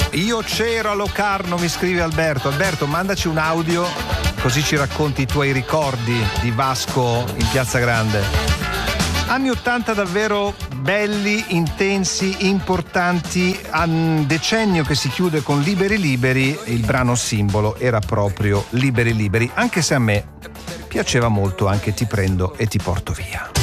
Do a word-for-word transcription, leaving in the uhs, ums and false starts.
Io c'ero a Locarno, mi scrive Alberto. Alberto, mandaci un audio così ci racconti i tuoi ricordi di Vasco in Piazza Grande. Anni ottanta davvero belli, intensi, importanti. Un decennio che si chiude con Liberi Liberi. Il brano simbolo era proprio Liberi Liberi, anche se a me piaceva molto anche Ti prendo e ti porto via.